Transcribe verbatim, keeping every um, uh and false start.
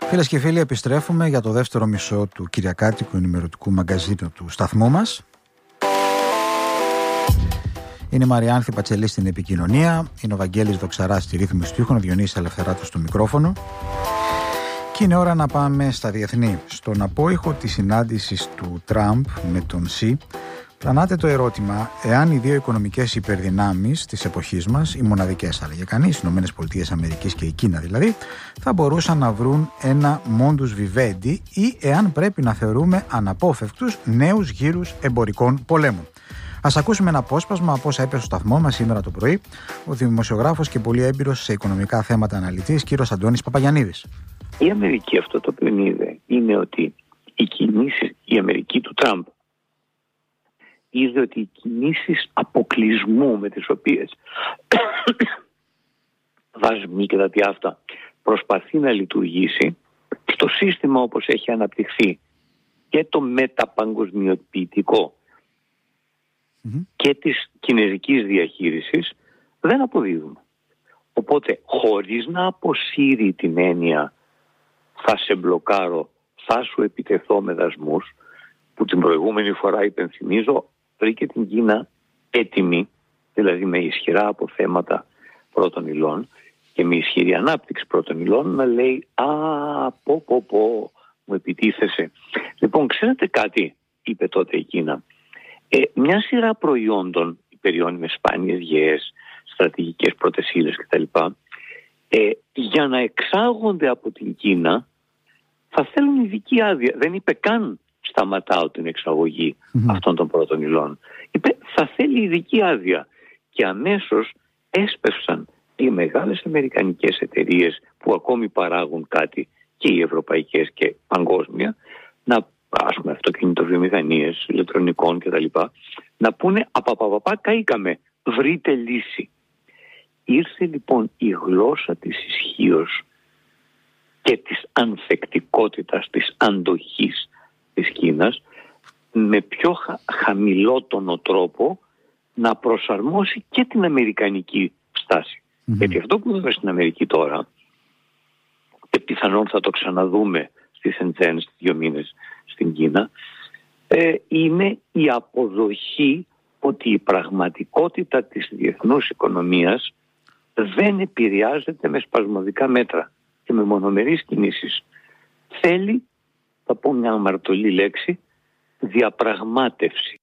Φίλες και φίλοι, επιστρέφουμε για το δεύτερο μισό του κυριακάτικου ενημερωτικού μαγκαζίνου του σταθμού μας. Είναι η Μαριάνθη Πατσελή στην επικοινωνία, είναι ο Βαγγέλης Δοξαράς στη ρύθμιση του ήχου, ο Διονύσης Ελευθεράτος στο μικρόφωνο. Και είναι ώρα να πάμε στα διεθνή. Στον απόϊχο της συνάντησης του Τραμπ με τον Σι, πλανάται το ερώτημα εάν οι δύο οικονομικές υπερδυνάμεις της εποχής μας, οι μοναδικές θα λέγε κανείς, οι ΗΠΑ και η Κίνα δηλαδή, θα μπορούσαν να βρουν ένα μόντους βιβέντι ή εάν πρέπει να θεωρούμε αναπόφευκτους νέους γύρους εμπορικών πολέμων. Ας ακούσουμε ένα απόσπασμα από όσα είπε στο σταθμό μας σήμερα το πρωί ο δημοσιογράφος και πολύ έμπειρος σε οικονομικά θέματα αναλυτής, κύριος Αντώνης Παπαγιαννίδης. Η Αμερική αυτό το οποίο είδε είναι ότι οι κινήσεις, η Αμερική του Τραμπ, είδε ότι οι κινήσεις αποκλεισμού με τις οποίες δασμοί και τα τι αυτά προσπαθεί να λειτουργήσει στο σύστημα όπως έχει αναπτυχθεί και το μεταπαγκοσμιοποιητικό mm-hmm. και της κινεζικής διαχείρισης δεν αποδίδουν. Οπότε χωρίς να αποσύρει την έννοια θα σε μπλοκάρω, θα σου επιτεθώ με δασμούς, που την προηγούμενη φορά υπενθυμίζω βρήκε την Κίνα έτοιμη, δηλαδή με ισχυρά αποθέματα πρώτων υλών και με ισχυρή ανάπτυξη πρώτων υλών, να λέει «Α, πω πω πω, μου επιτίθεσε». Λοιπόν, ξέρετε κάτι, είπε τότε η Κίνα, ε, μια σειρά προϊόντων, υπεριώνυμες σπάνιες γεές, στρατηγικές πρώτες ύλες κτλ. Ε, για να εξάγονται από την Κίνα θα θέλουν ειδική άδεια. Δεν είπε καν σταματάω την εξαγωγή mm-hmm. αυτών των πρώτων υλών. Είπε θα θέλει ειδική άδεια. Και αμέσως έσπευσαν οι μεγάλες αμερικανικές εταιρείες που ακόμη παράγουν κάτι και οι ευρωπαϊκές και παγκόσμια, να ας πούμε αυτοκινητοβιομηχανίες, ηλεκτρονικών κτλ. Να πούνε απαπαπαπά καήκαμε, βρείτε λύση. Ήρθε λοιπόν η γλώσσα της ισχύως και της ανθεκτικότητας, της αντοχής της Κίνας με πιο χα, χαμηλότονο τρόπο να προσαρμόσει και την αμερικανική στάση. Mm-hmm. Γιατί αυτό που είδαμε στην Αμερική τώρα και πιθανόν θα το ξαναδούμε στη Σεντζέν στις δύο μήνες στην Κίνα ε, είναι η αποδοχή ότι η πραγματικότητα της διεθνούς οικονομίας δεν επηρεάζεται με σπασμωδικά μέτρα και με μονομερείς κινήσεις. Θέλει, θα πω μια αμαρτωλή λέξη, διαπραγμάτευση.